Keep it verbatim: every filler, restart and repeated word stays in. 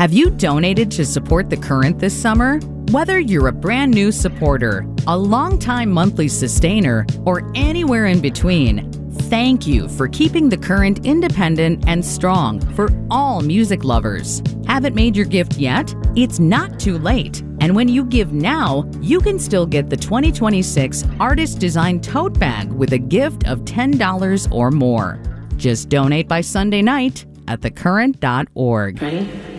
Have you donated to support The Current this summer? Whether you're a brand new supporter, a longtime monthly sustainer, or anywhere in between, thank you for keeping The Current independent and strong for all music lovers. Haven't made your gift yet? It's not too late. And when you give now, you can still get the twenty twenty-six Artist Design Tote Bag with a gift of ten dollars or more. Just donate by Sunday night at the current dot org. Ready?